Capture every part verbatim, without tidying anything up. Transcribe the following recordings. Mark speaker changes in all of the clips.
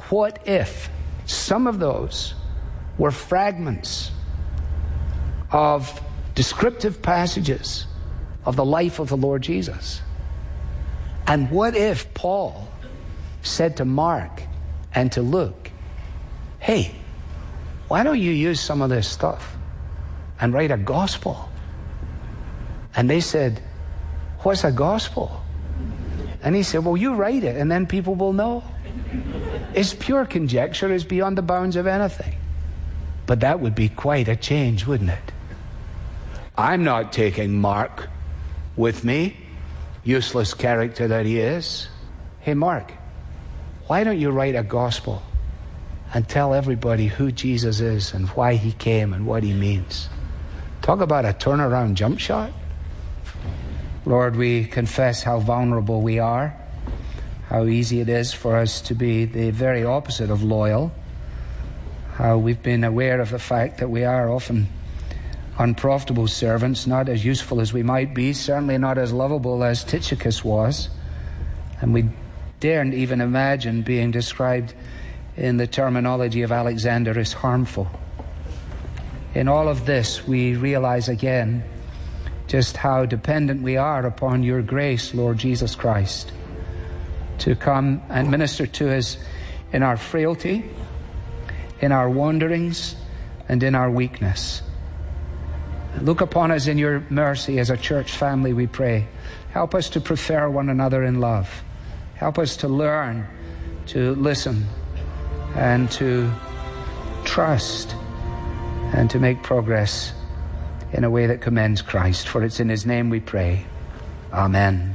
Speaker 1: what if some of those were fragments of descriptive passages of the life of the Lord Jesus? And what if Paul said to Mark and to Luke, hey, why don't you use some of this stuff and write a gospel? And they said, what's a gospel? And he said, well, you write it and then people will know. It's pure conjecture. It's beyond the bounds of anything. But that would be quite a change, wouldn't it? I'm not taking Mark with me, useless character that he is. Hey, Mark, why don't you write a gospel and tell everybody who Jesus is and why he came and what he means? Talk about a turnaround jump shot. Lord, we confess how vulnerable we are, how easy it is for us to be the very opposite of loyal, how we've been aware of the fact that we are often unprofitable servants, not as useful as we might be, certainly not as lovable as Tychicus was, and we daren't even imagine being described in the terminology of Alexander as harmful. In all of this, we realize again just how dependent we are upon your grace, Lord Jesus Christ, to come and minister to us in our frailty, in our wanderings, and in our weakness. Look upon us in your mercy as a church family, we pray. Help us to prefer one another in love. Help us to learn to listen and to trust and to make progress in a way that commends Christ. For it's in his name we pray. Amen.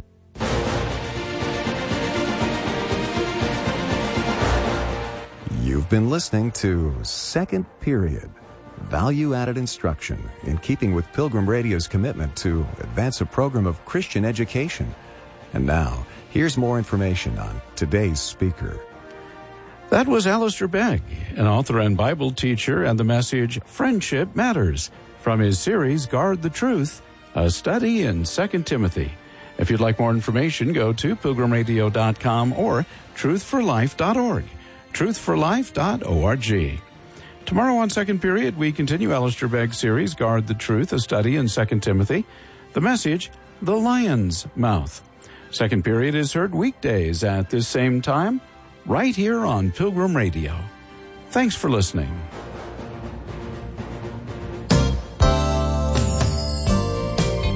Speaker 2: You've been listening to Second Period, value-added instruction in keeping with Pilgrim Radio's commitment to advance a program of Christian education. And now, here's more information on today's speaker.
Speaker 3: That was Alistair Begg, an author and Bible teacher, and the message, Friendship Matters, from his series, Guard the Truth, a study in Second Timothy. If you'd like more information, go to pilgrim radio dot com or truth for life dot org, truth for life dot org. Tomorrow on Second Period, we continue Alistair Begg's series, Guard the Truth, a study in Second Timothy. The message, The Lion's Mouth. Second Period is heard weekdays at this same time, right here on Pilgrim Radio. Thanks for listening.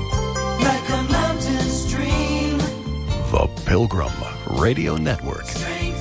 Speaker 4: Like a mountain stream.
Speaker 2: The Pilgrim Radio Network.